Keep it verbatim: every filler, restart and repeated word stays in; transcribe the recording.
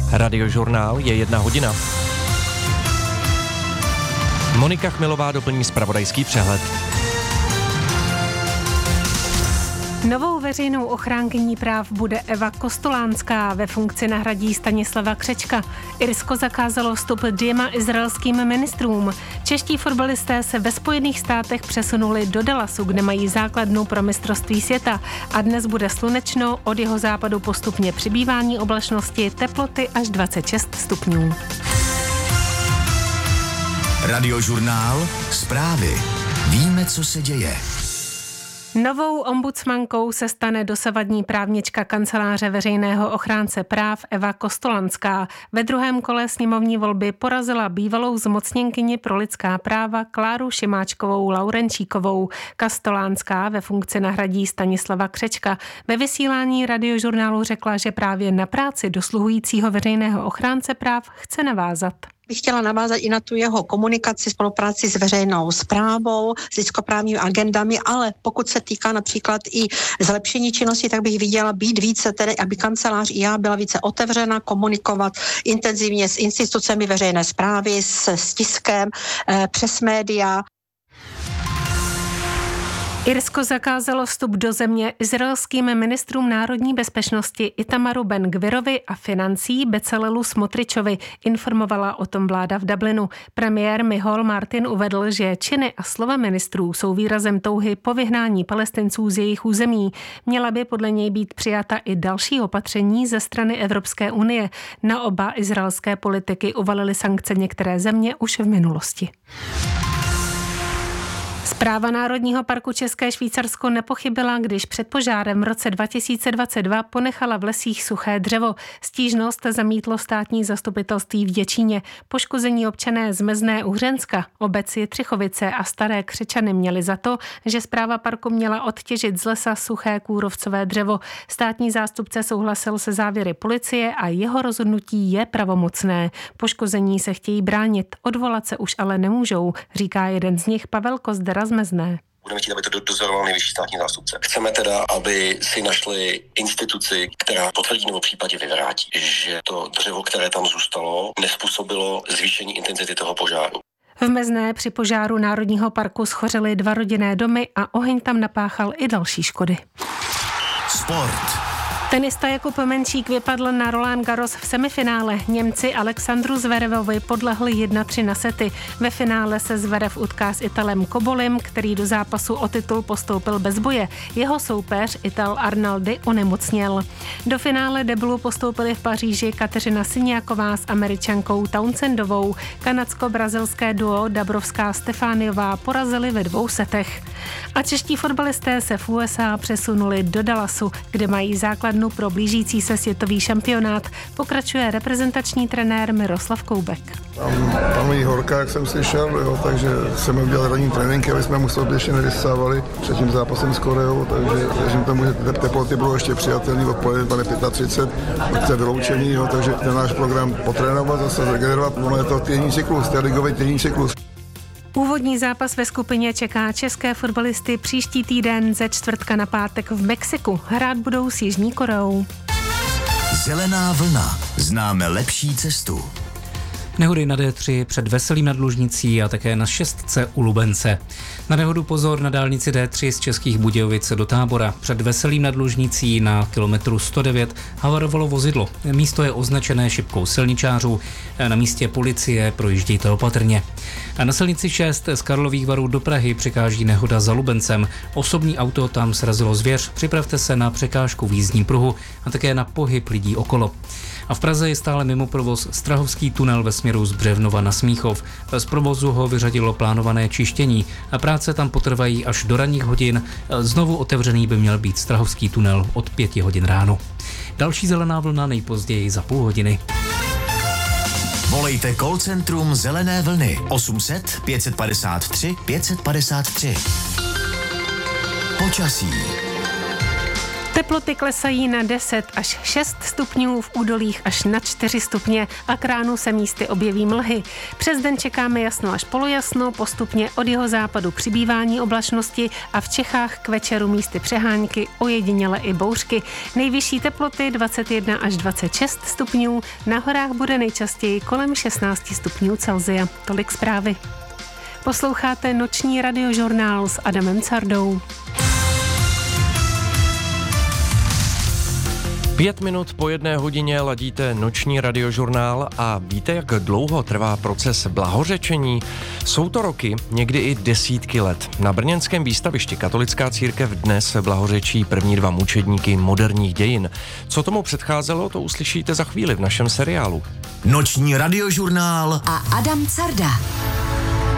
Radiožurnál je jedna hodina. Monika Chmilová doplní zpravodajský přehled. Novou veřejnou ochránkyní práv bude Eva Kostolánská, ve funkci nahradí Stanislava Křečka. Irsko zakázalo vstup dvěma izraelským ministrům. Čeští fotbalisté se ve Spojených státech přesunuli do Dallasu, kde mají základnu pro mistrovství světa. A dnes bude slunečno, od jeho západu postupně přibývání oblačnosti, teploty až dvacet šest stupňů. Radiožurnál, zprávy. Víme, co se děje. Novou ombudsmankou se stane dosavadní právnička kanceláře veřejného ochránce práv Eva Kostolanská. Ve druhém kole sněmovní volby porazila bývalou zmocněnkyni pro lidská práva Kláru Šimáčkovou Laurenčíkovou. Kostolánská ve funkci nahradí Stanislava Křečka. Ve vysílání Radiožurnálu řekla, že právě na práci dosluhujícího veřejného ochránce práv chce navázat. Bych chtěla navázat i na tu jeho komunikaci, spolupráci s veřejnou správou, s lidskoprávními agendami, ale pokud se týká například i zlepšení činnosti, tak bych viděla být více, tedy aby kancelář i já byla více otevřena, komunikovat intenzivně s institucemi veřejné správy, s, s tiskem, eh, přes média. Irsko zakázalo vstup do země izraelským ministrům národní bezpečnosti Itamaru Ben-Gvirovi a financí Becalelu Smotričovi, informovala o tom vláda v Dublinu. Premiér Michal Martin uvedl, že činy a slova ministrů jsou výrazem touhy po vyhnání Palestinců z jejich území. Měla by podle něj být přijata i další opatření ze strany Evropské unie. Na oba izraelské politiky uvalily sankce některé země už v minulosti. Správa Národního parku České Švýcarsko nepochybila, když před požárem v roce dva tisíce dvacet dva ponechala v lesích suché dřevo. Stížnost zamítlo státní zastupitelství v Děčíně. Poškození občané z Mezné u Hřenska, obec Jitřichovice a Staré Křečany měli za to, že správa parku měla odtěžit z lesa suché kůrovcové dřevo. Státní zástupce souhlasil se závěry policie a jeho rozhodnutí je pravomocné. Poškození se chtějí bránit, odvolat se už ale nemůžou, říká jeden z nich Pavel Kozdera z Mezné. Budeme chtít, aby to dozoroval nejvyšší státní zástupce. Chceme teda, aby si našli instituci, která potvrdí nebo v případě vyvrátí, že to dřevo, které tam zůstalo, nezpůsobilo zvýšení intenzity toho požáru. V Mezné při požáru Národního parku schořely dva rodinné domy a oheň tam napáchal i další škody. Sport. Tenista Jakub Menšík vypadl na Roland Garros v semifinále. Němci Alexandru Zverevovi podlehli jedna tři na sety. Ve finále se Zverev utká s Italem Kobolim, který do zápasu o titul postoupil bez boje. Jeho soupeř Ital Arnaldi onemocněl. Do finále deblu postoupili v Paříži Kateřina Syniaková s Američankou Townsendovou. Kanadsko-brazilské duo Dabrovská Stefániová porazili ve dvou setech. A čeští fotbalisté se v U S A přesunuli do Dallasu, kde mají základnu pro blížící se světový šampionát, pokračuje reprezentační trenér Miroslav Koubek. Tam, tam je horka, jak jsem slyšel, jo, takže jsem udělal ranní tréninky, aby jsme mu ještě nevysávali před tím zápasem s Koreou, takže věřím tomu, že te teploty budou ještě přijatelný, odpoledne třicet pět, protože vyloučení, jo, takže ten náš program potrénovat, zase zregenerovat, ono je to týdenní cyklus, to je ligový týdenní cyklus. Úvodní zápas ve skupině čeká české fotbalisty příští týden ze čtvrtka na pátek v Mexiku. Hrát budou s Jižní Koreou. Zelená vlna. Známe lepší cestu. Nehody na D tři před Veselým nad Lužnicí a také na šestce u Lubence. Na nehodu pozor na dálnici D tři z Českých Budějovic do Tábora. Před Veselým nad Lužnicí na kilometru sto devět havarovalo vozidlo. Místo je označené šipkou silničářů. Na místě policie, projíždějte opatrně. A na silnici šest z Karlových Varů do Prahy překáží nehoda za Lubencem. Osobní auto tam srazilo zvěř. Připravte se na překážku v jízdním pruhu a také na pohyb lidí okolo. A v Praze je stále mimo provoz Strahovský tunel ve směru z Břevnova na Smíchov. Z provozu ho vyřadilo plánované čištění a práce tam potrvají až do ranních hodin. Znovu otevřený by měl být Strahovský tunel od pěti hodin ráno. Další zelená vlna nejpozději za půl hodiny. Volejte call centrum Zelené vlny osm set pět padesát tři pět padesát tři. Počasí. Teploty klesají na deset až šest stupňů, v údolích až na čtyři stupně a k ránu se místy objeví mlhy. Přes den čekáme jasno až polojasno, postupně od jeho západu přibývání oblačnosti a v Čechách k večeru místy přehánky, ojediněle i bouřky. Nejvyšší teploty dvacet jedna až dvacet šest stupňů, na horách bude nejčastěji kolem šestnáct stupňů Celsia. Tolik zprávy. Posloucháte noční radiožurnál s Adamem Cardou. Pět minut po jedné hodině ladíte noční radiožurnál a víte, jak dlouho trvá proces blahořečení? Jsou to roky, někdy i desítky let. Na brněnském výstavišti Katolická církev dnes blahořečí první dva mučedníky moderních dějin. Co tomu předcházelo, to uslyšíte za chvíli v našem seriálu. Noční radiožurnál a Adam Carda.